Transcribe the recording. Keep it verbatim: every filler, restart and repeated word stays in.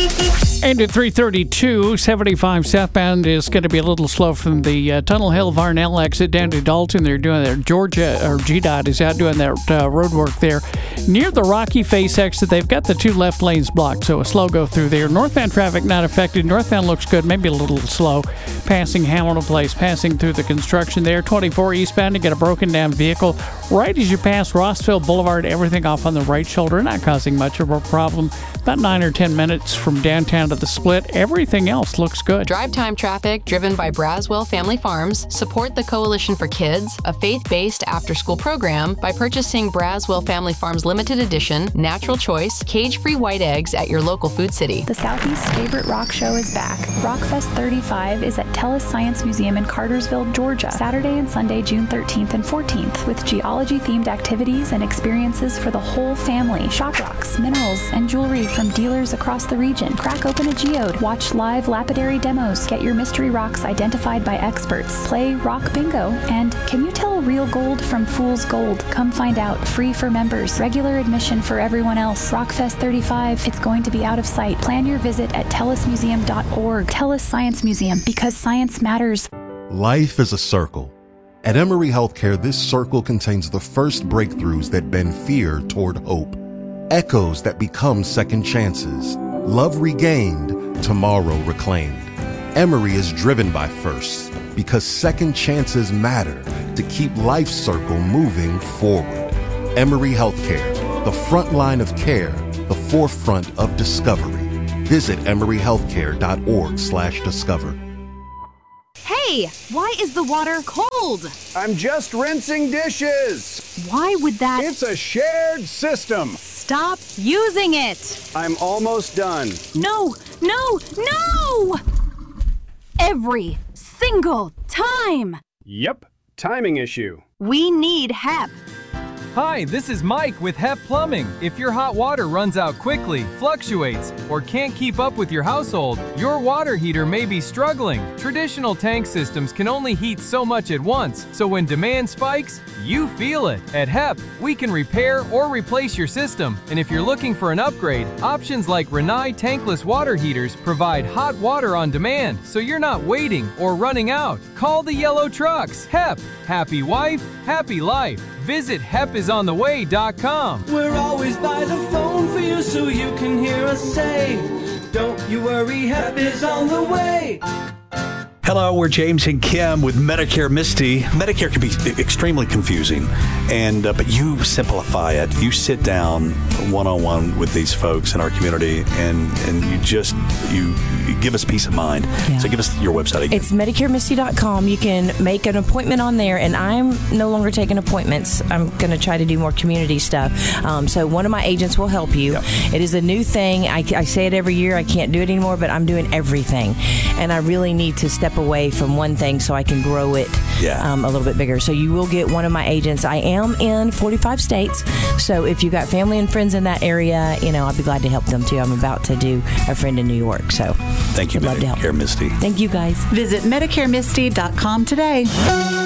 And at three thirty-two, seventy-five southbound is going to be a little slow from the uh, Tunnel Hill Varnell exit down to Dalton. They're doing their Georgia, or G DOT is out doing their uh, road work there. Near the Rocky Face exit, they've got the two left lanes blocked, so a slow go through there. Northbound traffic not affected. Northbound looks good, maybe a little slow. Passing Hamilton Place, passing through the construction there. twenty-four eastbound to get a broken down vehicle. Right as you pass Rossville Boulevard, everything off on the right shoulder, not causing much of a problem. About nine or ten minutes from downtown to the split. Everything else looks good. Drive time traffic driven by Braswell Family Farms. Support the Coalition for Kids, a faith-based after-school program, by purchasing Braswell Family Farms Limited Edition, Natural Choice, cage-free white eggs at your local Food City. The Southeast's favorite rock show is back. Rockfest thirty-five is at Tellus Science Museum in Cartersville, Georgia, Saturday and Sunday, June thirteenth and fourteenth, with geology-themed activities and experiences for the whole family. Shock rocks, minerals, and jewelry from dealers across the region. Crack open a geode, watch live lapidary demos, get your mystery rocks identified by experts, play rock bingo, and can you tell real gold from fool's gold? Come find out. Free for members. Regular admission for everyone else. Rockfest thirty-five, it's going to be out of sight. Plan your visit at tellus museum dot org. Tellus Science Museum, because science matters. Life is a circle. At Emory Healthcare, this circle contains the first breakthroughs that bend fear toward hope. Echoes that become second chances. Love regained, tomorrow reclaimed. Emory is driven by firsts because second chances matter to keep life's circle moving forward. Emory Healthcare, the front line of care, the forefront of discovery. Visit emory healthcare dot org slash discover. Hey, why is the water cold? I'm just rinsing dishes. Why would that... It's a shared system. Stop using it. I'm almost done. No, no, no! Every single time. Yep, timing issue. We need H E P. Hi, this is Mike with H E P Plumbing. If your hot water runs out quickly, fluctuates, or can't keep up with your household, your water heater may be struggling. Traditional tank systems can only heat so much at once, so when demand spikes, you feel it. At H E P, we can repair or replace your system, and if you're looking for an upgrade, options like Rinnai tankless water heaters provide hot water on demand, so you're not waiting or running out. Call the yellow trucks. H E P. Happy wife, happy life. Visit hep is on the way dot com. We're always by the phone for you so you can hear us say, don't you worry, H E P is on the way. Hello, we're James and Kim with Medicare Misty. Medicare can be extremely confusing, and uh, but you simplify it. You sit down one-on-one with these folks in our community, and, and you just you, you give us peace of mind. Yeah. So give us your website again. It's medicare misty dot com. You can make an appointment on there, and I'm no longer taking appointments. I'm going to try to do more community stuff. Um, so one of my agents will help you. Yep. It is a new thing. I, I say it every year. I can't do it anymore, but I'm doing everything, and I really need to step away from one thing so I can grow it yeah. um, a little bit bigger. So you will get one of my agents. I am in forty-five states, so if you've got family and friends in that area, you know, I'd be glad to help them too. I'm about to do a friend in New York, so thank you, I'd love to help. Medicare Misty. Thank you, guys. Visit medicare misty dot com today.